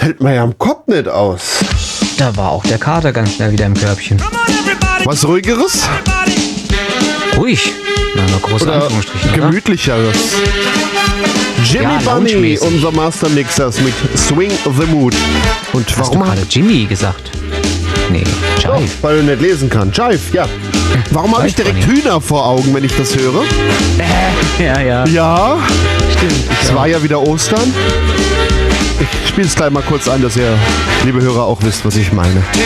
hält man ja am Kopf nicht aus. Da war auch der Kater ganz schnell wieder im Körbchen. Was Ruhigeres? Ruhig. Na, nur große Oder Anführungsstriche. Oder? Gemütlicheres? Jimmy Ja, Bunny, lounge-mäßig. unser Master Mixers mit Swing the Mood. Und Hast du warum gerade Jimmy gesagt? Nee, Oh, Jive. weil du nicht lesen kann. Jive, ja. Warum habe ich Jive direkt Bunny. Hühner vor Augen, wenn ich das höre? Ja, ja. Ja, Stimmt. es war ja wieder Ostern. Ich spiele es gleich mal kurz an, dass ihr, liebe Hörer, auch wisst, was ich meine.